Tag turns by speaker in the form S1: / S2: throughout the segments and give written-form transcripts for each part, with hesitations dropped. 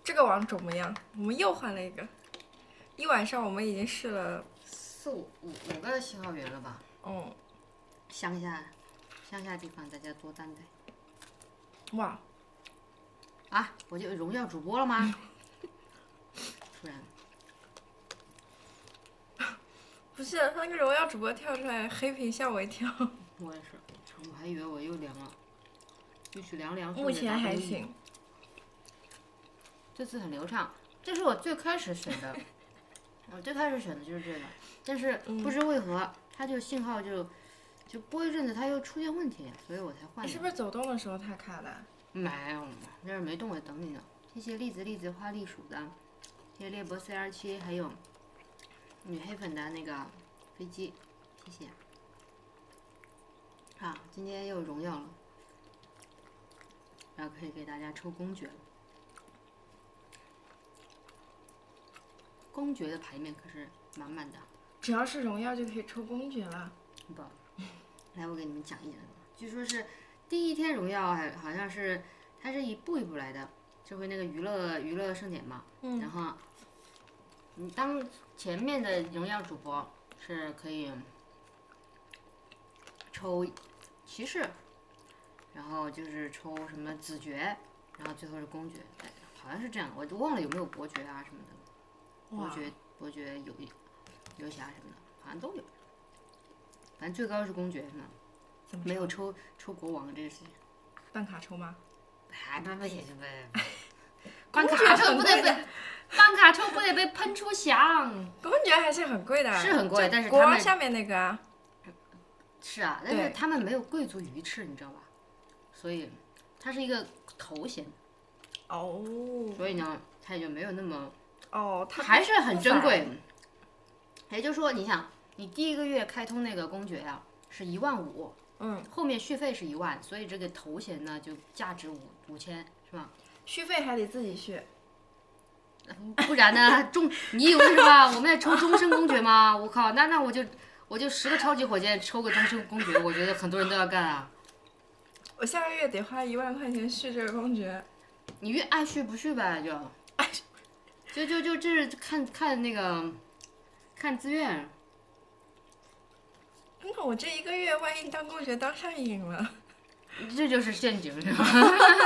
S1: 这个网怎么样？我们又换了一个，一晚上我们已经试了
S2: 五个信号源了吧？
S1: 嗯，
S2: 乡下地方大家多担待。
S1: 哇，
S2: 啊，我就荣耀主播了吗？突然，
S1: 不是他那个荣耀主播跳出来黑屏吓我一跳。
S2: 我也是，我还以为我又凉了，继续凉。
S1: 目前还行，
S2: 这次很流畅，这是我最开始选的，我最开始选的就是这个，但是不知为何它就信号就播一阵子它又出现问题，所以我才换的。
S1: 你是不是走动的时候它卡的？
S2: 没有，那是没动，我等你呢。谢谢栗子花栗鼠的，谢谢猎博 CR7，还有女黑粉的那个飞机，谢谢。好，今天又荣耀了，然后可以给大家抽公爵了。公爵的牌面可是满满的。
S1: 只要是荣耀就可以抽公爵了。
S2: 不，来我给你们讲一讲，据说是第一天荣耀好像是它是一步一步来的，这回那个娱乐盛典嘛，然后你当前面的荣耀主播是可以抽骑士，然后就是抽什么子爵，然后最后是公爵，好像是这样，我都忘了有没有伯爵啊什么的。伯爵游侠什么的，好像都有。反正最高是公爵是吗？没有抽国王这个事情。
S1: 办卡抽吗？
S2: 哎，不，办卡抽不得被喷出翔。
S1: 公爵还是很贵的。
S2: 是很贵，但是
S1: 国王下面那个啊。
S2: 是啊，但是他们没有贵族鱼翅，你知道吧？所以它是一个头衔。
S1: 哦。
S2: 所以呢，它也就没有那么。
S1: 哦，它
S2: 还是很珍贵。也就是说，你想，你第一个月开通那个公爵呀，是15000，后面续费是10000，所以这个头衔呢就价值5000，是吧？
S1: 续费还得自己续，
S2: 不然呢？你以为是吧？我们在抽终身公爵吗？我靠，那我就10个超级火箭抽个终身公爵，我觉得很多人都要干啊。
S1: 我下个月得花1万块钱续这个公爵。
S2: 你越爱续不续呗，就这是看那个看自愿。
S1: 那我这一个月万一当公爵当上瘾了，
S2: 这就是陷阱，是吧？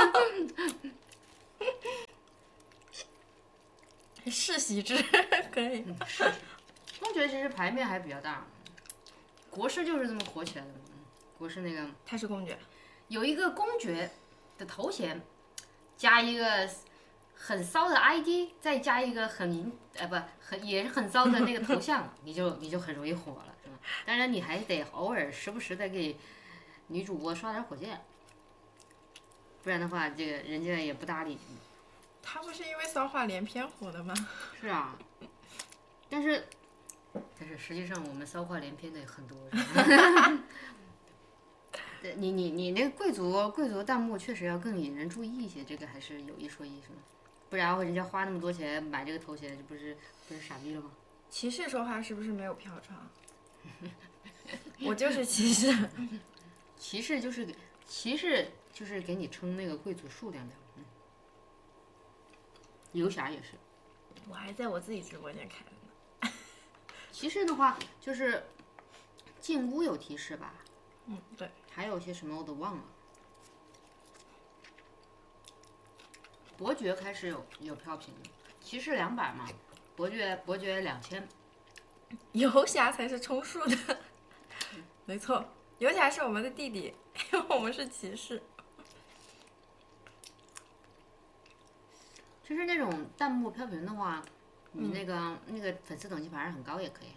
S1: 世袭制可以。
S2: 是，公爵其实牌面还比较大，国师就是这么火起来的。国师那个
S1: 他是公爵，
S2: 有一个公爵的头衔，加一个很骚的 ID， 再加一个也是很骚的那个头像，你就很容易火了，是吧？当然你还得偶尔时不时的给女主播刷点火箭，不然的话，这个人家也不搭理你。
S1: 他不是因为骚话连篇火的吗？
S2: 是啊，但是实际上我们骚话连篇的很多。你那个贵族弹幕确实要更引人注意一些，这个还是有一说一，是吗？不然人家花那么多钱买这个头衔，这不是傻逼了吗？
S1: 骑士说话是不是没有票窗？我就是骑士。
S2: 骑士就是给你称那个贵族数量的。游侠也是。
S1: 我还在我自己直播间开的呢。
S2: 骑士的话就是进屋有提示吧？
S1: 对。
S2: 还有些什么我都忘了。伯爵开始有票屏，骑士200嘛，伯爵2000。
S1: 游侠才是充数的。没错，游侠是我们的弟弟，因为我们是骑士。
S2: 其实那种弹幕票屏的话，你那个粉丝等级反而很高也可以。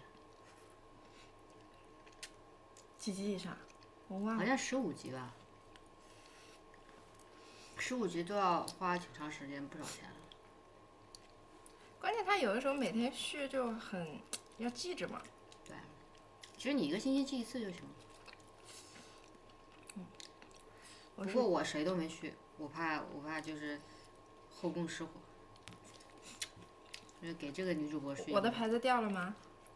S1: 几级以上？我忘了。
S2: 好像15级吧。15级都要花挺长时间，不少钱。
S1: 关键他有的时候每天续就很要记着嘛。
S2: 对，其实你1个星期记1次就行。不过我谁都没续，我怕就是后宫失火。就是给这个女主播续。
S1: 我的牌子掉了吗？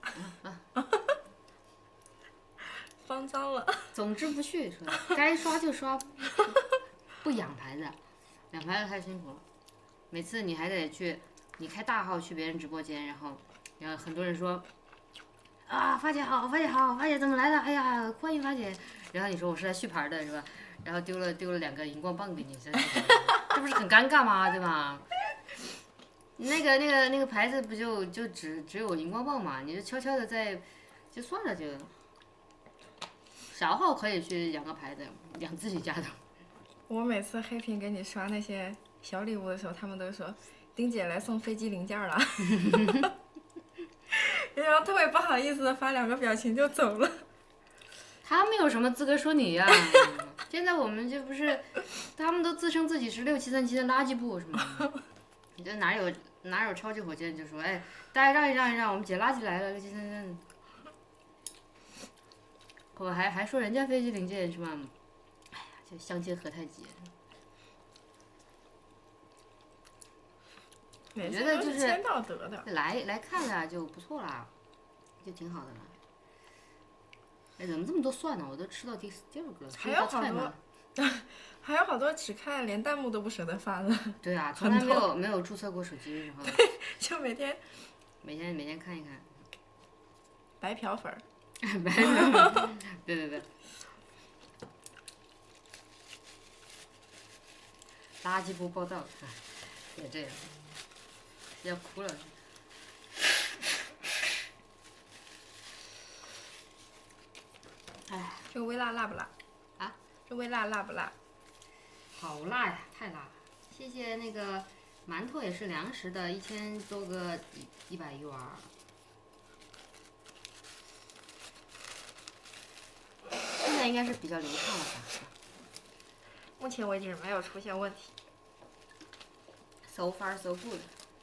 S1: 方脏了。
S2: 总之不续，该刷就刷，不养牌子，养牌子太辛苦了。 每次你还得去，你开大号去别人直播间，然后很多人说，啊，发姐好，发姐好，发姐怎么来了？哎呀，欢迎发姐。然后你说我是来续牌的，是吧？然后丢了2个荧光棒给你，这不是很尴尬吗？对吧？那个牌子不就只有荧光棒嘛？你就悄悄的就算了就。小号可以去养个牌子，养自己家的。
S1: 我每次黑屏给你刷那些小礼物的时候，他们都说丁姐来送飞机零件了，然后特别不好意思的发2个表情就走了。
S2: 他们有什么资格说你呀？现在我们这不是，他们都自称自己是6737的垃圾部是吗？你这哪有超级火箭就说，哎，大家让一让，我们捡垃圾来了，6737。我还说人家飞机零件是吧？哎呀，就相煎何太急。我觉得就是
S1: 签到得的，
S2: 来看了就不错啦，就挺好的了。哎，怎么这么多蒜呢？我都吃到第2个。
S1: 还有好多，还有好多只看连弹幕都不舍得发的。
S2: 对啊，从来没有注册过手机，然后
S1: 就每天
S2: 看一看。
S1: 白嫖粉儿。
S2: 对，垃圾部报道，别这样，要哭了。哎，
S1: 这个微辣辣不辣？
S2: 啊？
S1: 这微辣辣不辣？
S2: 好辣呀，太辣了！谢谢那个馒头也是粮食的1000多个100UR。现在应该是比较流畅了吧？
S1: 目前为止没有出现问题。
S2: So far so good。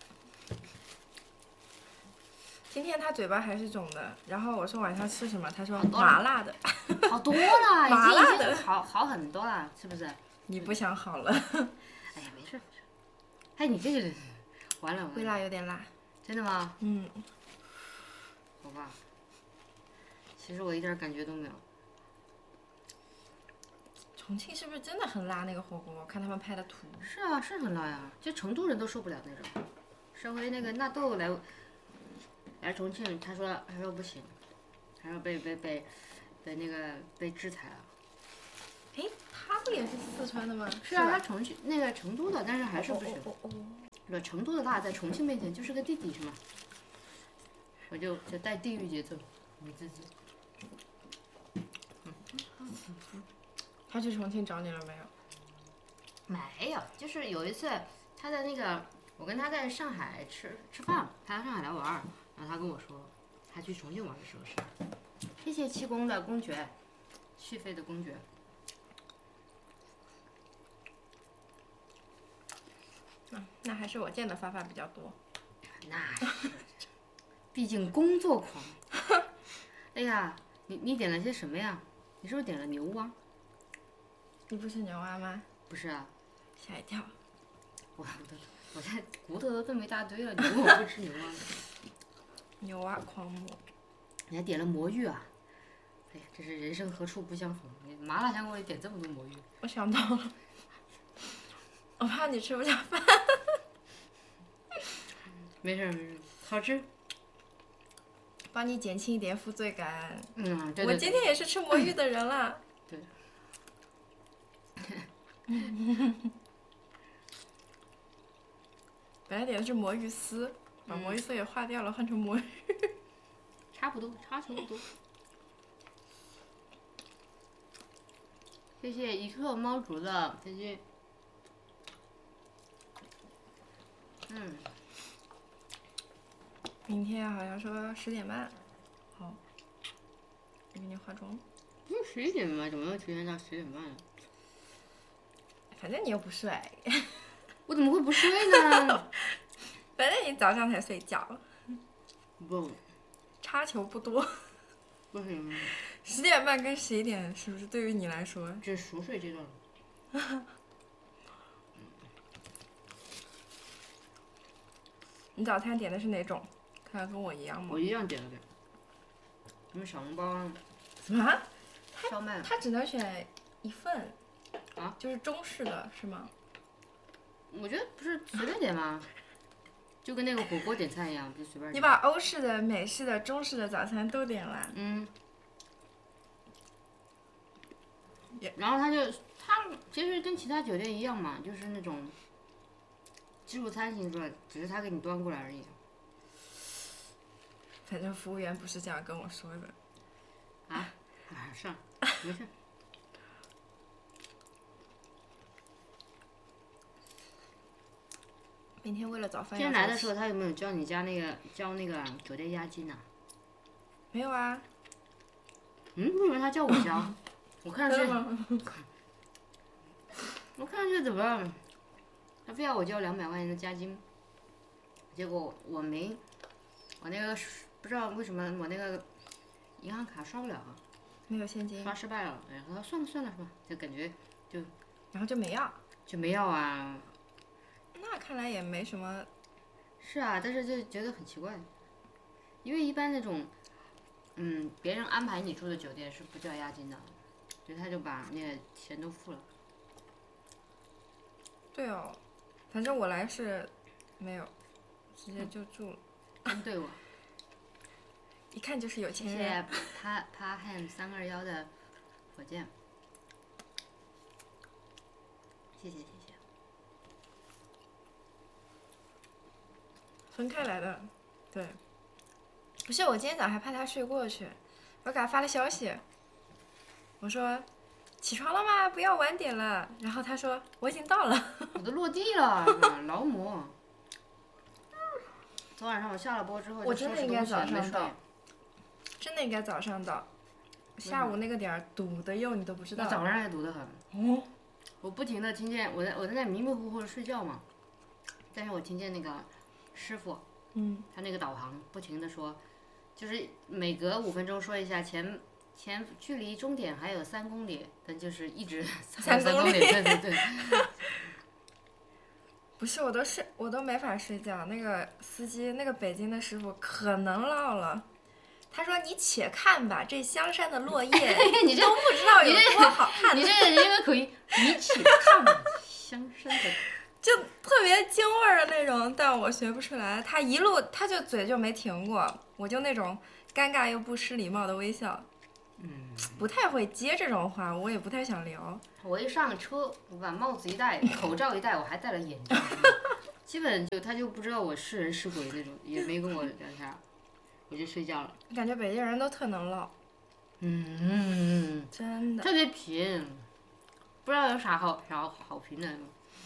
S1: 今天他嘴巴还是肿的，然后我说晚上吃什么，他说
S2: 好多了
S1: 麻辣的。
S2: 好多了，
S1: 麻辣
S2: 已经好很多了，是不是？
S1: 你不想好了？
S2: 哎呀，没事。哎，你这个人，完了。
S1: 微辣有点辣。
S2: 真的吗？
S1: 嗯。
S2: 好吧。其实我一点感觉都没有。
S1: 重庆是不是真的很辣？那个火锅，我看他们拍的图。
S2: 是啊，是很辣呀，就成都人都受不了那种。上回那个纳豆来重庆，他说不行，他说被那个被制裁了。
S1: 哎，他不也是四川的吗？
S2: 是啊，他重庆那个成都的，但是还是不行。
S1: 哦。
S2: 成都的辣在重庆面前就是个弟弟，是吗？我就带地域节奏，你自己。
S1: 他去重庆找你了没有？
S2: 没有，就是有一次他在那个，我跟他在上海吃饭，他来上海来玩，然后他跟我说，他去重庆玩的时候是。谢谢气功的公爵，续费的公爵。
S1: 那还是我见的发比较多。
S2: 那是，毕竟工作狂。哎呀，你点了些什么呀？你是不是点了牛蛙？
S1: 你不是牛蛙吗？
S2: 不是啊。
S1: 吓一跳。
S2: 我在骨头都这么一大堆了，你问我不吃牛蛙？
S1: 牛蛙狂魔。
S2: 你还点了魔芋啊？哎呀，这是人生何处不相逢！你麻辣香锅里点这么多魔芋。
S1: 我想到了，我怕你吃不下饭。
S2: 没事，好吃。
S1: 帮你减轻一点负罪感。
S2: 对。
S1: 我今天也是吃魔芋的人了。
S2: 对。
S1: 本来点的是魔芋丝，把魔芋丝也化掉了，换成魔芋。
S2: 差不多。谢谢一克猫竹的，谢谢。
S1: 明天好像说10点半。好。我给你化妆。
S2: 不是11点吗？怎么又提前到10点半了？
S1: 反正你又不睡。
S2: 我怎么会不睡呢？
S1: 反正你早上才睡觉。
S2: 不。
S1: 差球不多。
S2: 不行。
S1: 10点半跟11点是不是对于你来说？
S2: 这是熟睡阶段了。
S1: 你早餐点的是哪种？看看跟我一样吗？
S2: 我一样点了点。什么小笼包啊？
S1: 什么？
S2: 烧麦。
S1: 他只能选一份。
S2: 啊？
S1: 就是中式的是吗？
S2: 我觉得不是随便点吗？就跟那个火锅点菜一样，就随便点。
S1: 你把欧式的、美式的、中式的早餐都点了。
S2: 然后他其实跟其他酒店一样嘛，就是那种自助餐型的，只是他给你端过来而已。
S1: 反正服务员不是这样跟我说的。
S2: 算了，没事。
S1: 明天为了早饭。
S2: 今天来的时候，他有没有交你那个酒店押金呢？
S1: 没有啊。
S2: 为什么他叫我交？我看上去怎么，他非要我交200块钱的押金，结果我那个不知道为什么我那个银行卡刷不了，
S1: 没有现金，
S2: 刷失败了。然后算了是吧，就感觉
S1: 然后就没要
S2: 啊。
S1: 那看来也没什么。
S2: 是啊，但是就觉得很奇怪，因为一般那种别人安排你住的酒店是不交押金的，所以他就把那个钱都付了。
S1: 对哦，反正我来是没有，直接就住了。
S2: 真对我。
S1: 一看就是有钱人。
S2: 谢谢帕汉321的火箭，谢谢。
S1: 分开来的，对。不是，我今天早上还怕他睡过去，我给他发了消息，我说起床了吗？不要晚点了。然后他说我已经到了。
S2: 我都落地了，劳模。昨晚上我下了播之后，
S1: 我真的应该早上到，真的应该早上到。下午那个点儿堵的哟，你都不知道。
S2: 早上也堵得很。
S1: 哦。
S2: 我不停的听见我在那迷迷糊糊的睡觉嘛，但是我听见那个师傅，他那个导航不停的说，就是每隔5分钟说一下前距离终点还有3公里，但就是一直3公里，对。
S1: 不是，我都没法睡觉。那个司机，那个北京的师傅可能唠了。他说：“你且看吧，这香山的落叶，
S2: 你
S1: 都不知道有多好看。”
S2: 你这个因为口音，你且看吧，香山的，
S1: 就特别京味儿的那种，但我学不出来。他一路他就嘴就没停过，我就那种尴尬又不失礼貌的微笑。不太会接这种话，我也不太想聊。
S2: 我一上车，我把帽子一戴，口罩一戴，我还戴了眼镜，基本他就不知道我是人是鬼那种，也没跟我聊天，我就睡觉了。
S1: 感觉北京人都特能唠。真的。
S2: 特别贫，不知道有啥好评的。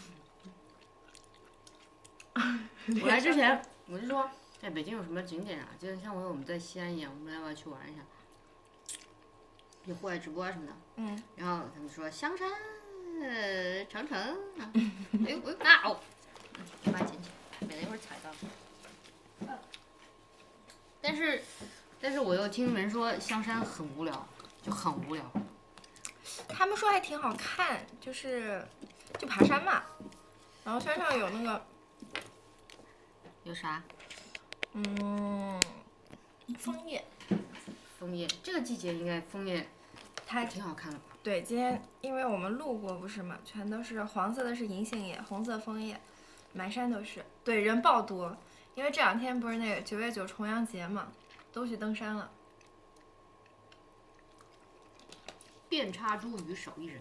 S2: 我来之前我就说，在北京有什么景点啊？就像我们在西安一样，我们要不要去玩一下？有户外直播啊什么的。然后他们说香山、长城啊，哎呦先把它捡起来，免得一会儿踩到。但是我又听人说香山很无聊，就很无聊。
S1: 他们说还挺好看，就爬山嘛，然后山上有那个。
S2: 有啥？
S1: 枫叶。
S2: 枫叶，这个季节应该枫叶，它还挺好看的吧？
S1: 对，今天因为我们路过不是嘛，全都是黄色的是银杏叶，红色枫叶，满山都是。对，人爆多，因为这2天不是那个9月9重阳节嘛，都去登山了。
S2: 遍插茱萸少一人。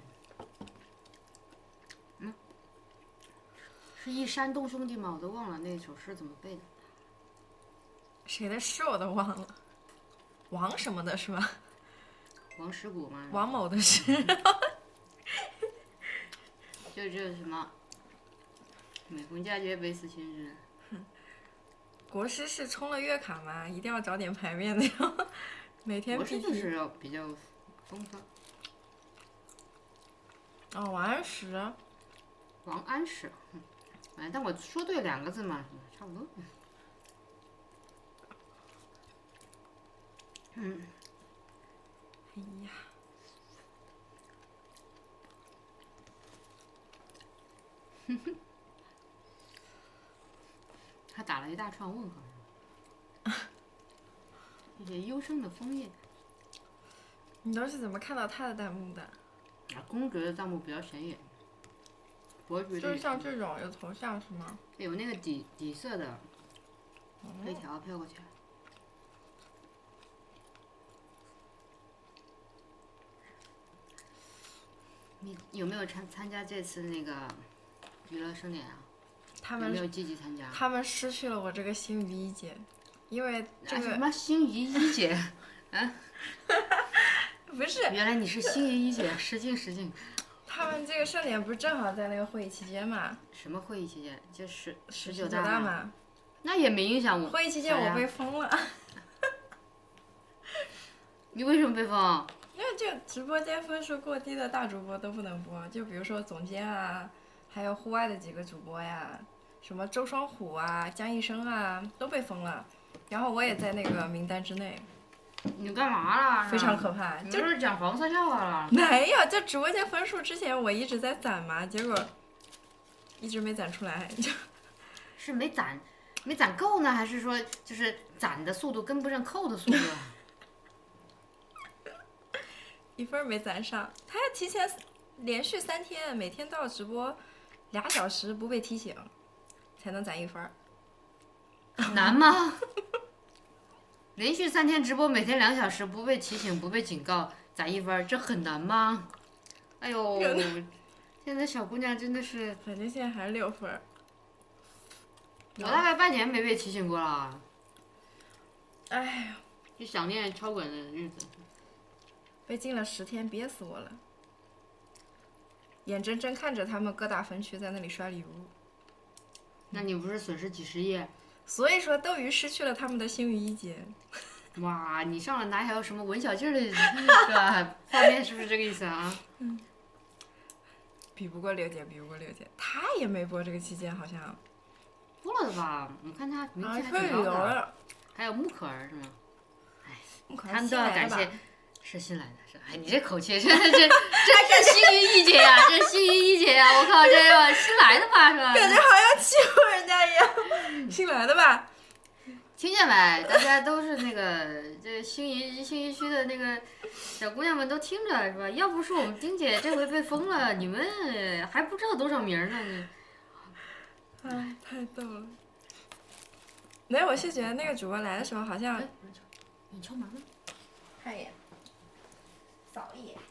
S2: 是一山东兄弟吗？我都忘了那首诗怎么背的。
S1: 谁的诗我都忘了，王什么的是吧？
S2: 王石谷吗？
S1: 王某的诗。
S2: 就是什么，每逢佳节倍思亲之。
S1: 国师是充了月卡吗？一定要找点牌面那种，每天。
S2: 国师就是要比较丰富。
S1: 王安石。
S2: 王安石。但我说对2个字嘛，差不多。
S1: 哎呀，
S2: 他打了一大串问号。一些幽深的枫叶。
S1: 你都是怎么看到他的弹幕的？
S2: 公爵的弹幕比较显眼。 博主
S1: 就是像这种有头像是吗？
S2: 有那个底色的黑条飘过去。你有没有参加这次那个娱乐盛典啊？
S1: 他们
S2: 有没有积极参加？
S1: 他们失去了我这个星语一姐，因为这个
S2: 什么星语一姐？啊？
S1: 不是。
S2: 原来你是星语一姐，失敬失敬。
S1: 他们这个盛典不是正好在那个会议期间嘛？
S2: 什么会议期间？就19
S1: 大嘛。
S2: 那也没影响我。
S1: 会议期间我被封了。
S2: 你为什么被封？
S1: 因为这个直播间分数过低的大主播都不能播，就比如说总监啊，还有户外的几个主播呀，什么周双虎啊、江一生啊都被封了，然后我也在那个名单之内。
S2: 你干嘛了？
S1: 非常可怕。
S2: 你就是讲黄色笑话了。
S1: 没有，就直播间分数之前我一直在攒嘛，结果一直没攒出来，
S2: 是没攒够呢，还是说就是攒的速度跟不上扣的速度？
S1: 一分没攒上，他要提前连续3天，每天都要直播2小时不被提醒，才能攒1分。
S2: 难吗？连续3天直播，每天2小时不被提醒不被警告，攒1分，这很难吗？哎呦，现在小姑娘真的是，
S1: 反正现在还是6分。
S2: 我大概半年没被提醒过了。
S1: 哎呀，
S2: 就想念超管的日子。
S1: 被禁了10天，憋死我了。眼睁睁看着他们各大分区在那里刷礼物。
S2: 那你不是损失几10亿？
S1: 所以说，斗鱼失去了他们的星语一姐。
S2: 哇，你上了哪还有什么文小劲儿的是吧？画面是不是这个意思啊？
S1: 比不过六姐，比不过六姐，她也没播这个期间，好像。
S2: 播了的吧？我看她名气还
S1: 退
S2: 挺高的。
S1: 了。
S2: 还有穆可儿是吗？哎，
S1: 穆可儿
S2: 他们都要感谢。
S1: 是
S2: 新来的，是哎，你这口气，这星语一姐呀，这星语一姐呀，我靠，这个新来的吧，是吧？
S1: 感觉好像欺负人家一样。新来的吧？
S2: 听见没？大家都是那个这星移区的那个小姑娘们都听着是吧？要不是我们丁姐这回被封了，你们还不知道多少名呢。
S1: 哎，太逗了。没有，我是觉得那个主播来的时候好像。
S2: 你敲门了？
S1: 看一眼。扫一眼。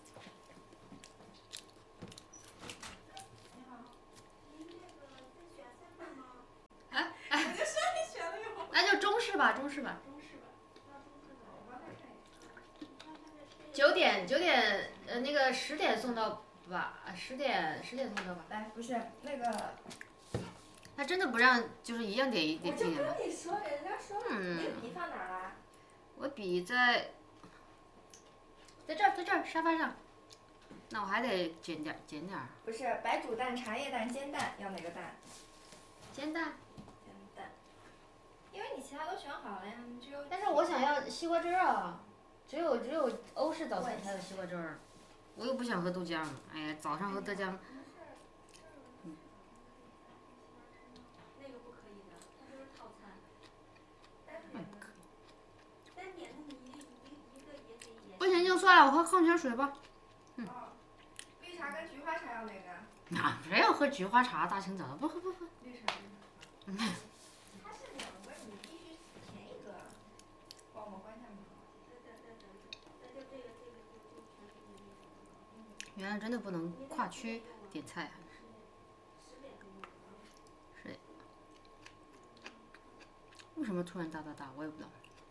S2: 那就中式吧。9点，那个10点送到吧，10点送到吧。
S1: 来，不是那个。
S2: 他真的不让，就是一样点一点点
S1: 的。我就跟你说，人家说你的笔放哪儿了？
S2: 我笔在这儿沙发上。那我还得捡点儿。
S1: 不是白煮蛋、茶叶蛋、煎蛋，要哪个蛋？
S2: 煎蛋。
S1: 因为你其他都选好了呀，你只有。
S2: 但是我想要西瓜汁儿啊，只有欧式早餐才有西瓜汁儿，我又不想喝豆浆，哎呀，早上喝豆浆。
S3: 那个不可以的，它就是套餐。单点的你一个也得盐。
S2: 不行就算了，我喝矿泉水吧。
S1: 绿茶跟菊花茶要哪个？
S2: 啊，谁要喝菊花茶？大清早的，不喝。
S1: 绿茶。它是2个，你必须填一个。帮我们关下门。
S3: 那就这个就全是你那个。
S2: 原来真的不能跨区点菜。是。为什么突然大？我也不知道。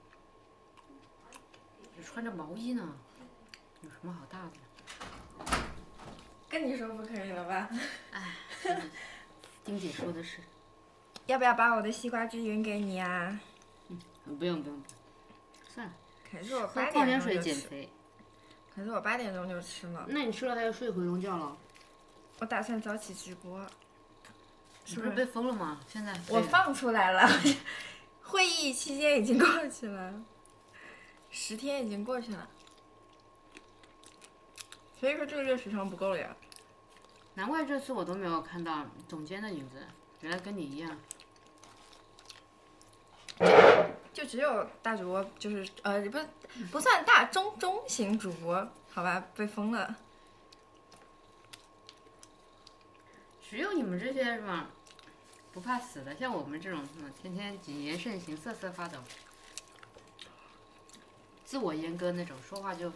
S2: 你穿着毛衣呢，有什么好大的？
S1: 跟你说不可以了吧？
S2: 哎，丁姐说的是。
S1: 要不要把我的西瓜汁匀给你呀？
S2: 不用，算了。
S1: 可是我
S2: 喝矿泉水减肥。
S1: 可是我8点钟就吃了。
S2: 那你吃了还要睡回笼觉了？
S1: 我打算早起直播。
S2: 是不是被封了吗？现在。
S1: 我放出来了。会议期间已经过去了，10天已经过去了。所以说这个月时长不够了呀。
S2: 难怪这次我都没有看到总监的影子，原来跟你一样。
S1: 就只有大主播，就是不算大中型主播，好吧，被封了。
S2: 只有你们这些是吧，不怕死的，像我们这种天天谨言慎行、瑟瑟发抖、自我阉割那种，说话就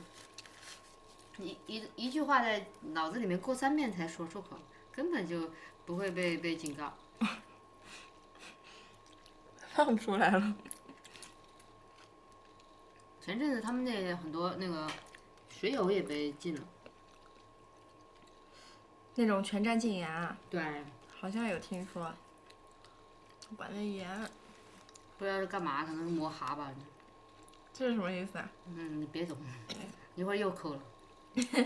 S2: 一句话在脑子里面过3遍才说出口，根本就不会被警告。
S1: 放出来了。
S2: 前阵子他们那很多那个水友也被禁了。
S1: 那种全站禁言啊，
S2: 对，
S1: 好像有听说。管得严。
S2: 不知道是干嘛，可能是磨哈吧。
S1: 这是什么意思啊？
S2: 你别懂，一会儿又扣了。